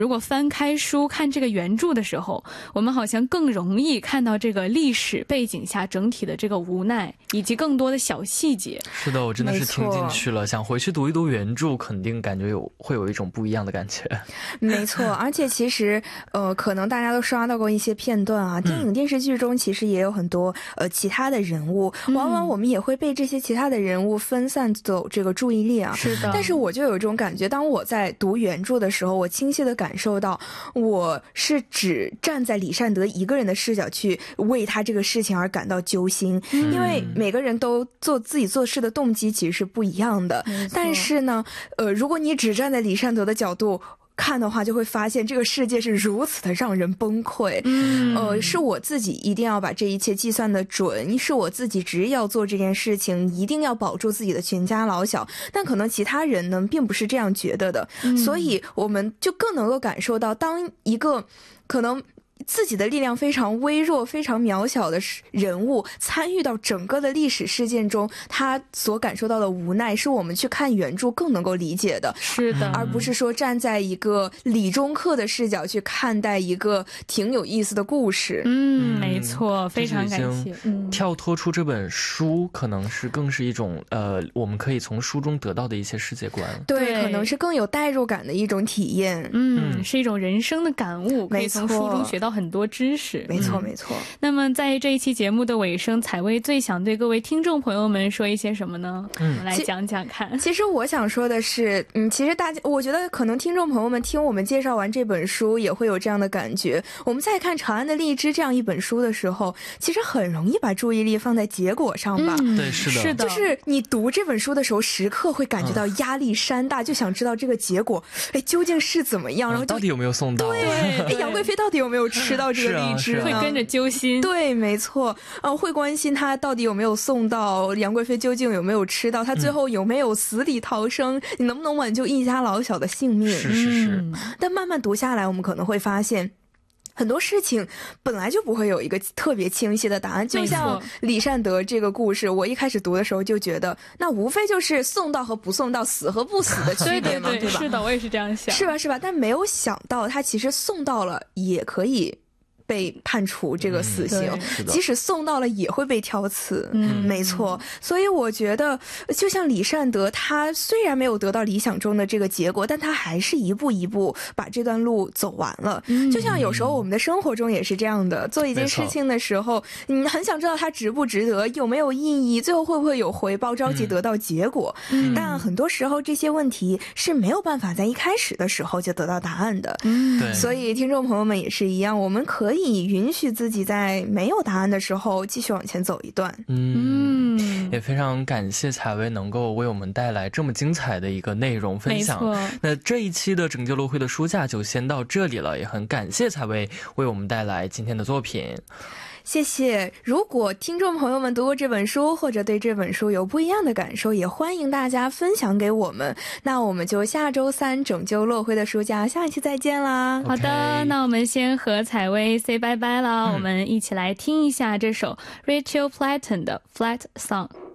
如果翻开书看这个原著的时候，我们好像更容易看到这个历史背景下整体的这个无奈以及更多的小细节。 是的，我真的是听进去了，想回去读一读原著，肯定感觉会有一种不一样的感觉。 没错，而且其实可能大家都刷到过一些片段啊，电影电视剧中其实也有很多其他的人物，往往我们也会被这些其他的人物分散走这个注意力啊。 是的， 但是我就有一种感觉，当我在读原著的时候，我清晰的感受到我是只站在李善德一个人的视角去为他这个事情而感到揪心，因为每个人都做自己做事的动机其实是不一样的。但是呢如果你只站在李善德的角度看的话，就会发现这个世界是如此的让人崩溃。是我自己一定要把这一切计算的准，是我自己执意要做这件事情，一定要保住自己的全家老小，但可能其他人呢并不是这样觉得的。所以我们就更能够感受到，当一个可能自己的力量非常微弱非常渺小的人物参与到整个的历史事件中，他所感受到的无奈是我们去看原著更能够理解的。 是的， 而不是说站在一个理中客的视角去看待一个挺有意思的故事。 没错，非常感谢。 跳脱出这本书可能是更是一种我们可以从书中得到的一些世界观。 对，可能是更有代入感的一种体验。 是一种人生的感悟，可以从书中学到很多知识。 没错没错。 那么在这一期节目的尾声，采薇最想对各位听众朋友们说一些什么呢？我们来讲讲看。 其实我想说的是其实我觉得可能听众朋友们听我们介绍完这本书也会有这样的感觉，我们在看《长安的荔枝》这样一本书的时候，其实很容易把注意力放在结果上吧。 对，是的， 就是你读这本书的时候时刻会感觉到压力山大，就想知道这个结果究竟是怎么样，然后到底有没有送到。 对，杨贵妃到底有没有吃到这个荔枝呢？ 会跟着揪心。 对，没错，会关心他到底有没有送到，杨贵妃究竟有没有吃到，他最后有没有死里逃生，你能不能挽救一家老小的性命。 是。 但慢慢读下来，我们可能会发现很多事情本来就不会有一个特别清晰的答案。就像李善德这个故事，我一开始读的时候就觉得那无非就是送到和不送到，死和不死的区别嘛，对吧？ 是的，我也是这样想。 是吧？但没有想到他其实送到了也可以被判处这个死刑，即使送到了也会被挑刺。没错。所以我觉得就像李善德，他虽然没有得到理想中的这个结果，但他还是一步一步把这段路走完了。就像有时候我们的生活中也是这样的，做一件事情的时候，你很想知道它值不值得，有没有意义，最后会不会有回报，着急得到结果。但很多时候这些问题是没有办法在一开始的时候就得到答案的。所以听众朋友们也是一样，我们可以允许自己在没有答案的时候继续往前走一段。 也非常感谢采薇能够为我们带来这么精彩的一个内容分享。那这一期的拯救乐会的书架就先到这里了，也很感谢采薇为我们带来今天的作品。 谢谢。如果听众朋友们读过这本书，或者对这本书有不一样的感受，也欢迎大家分享给我们。那我们就下周三拯救乐会的书架下一期再见啦。 好的，那我们先和采薇 say 拜拜了。我们一起来听一下这首 Rachel Platten 的 Flat Song。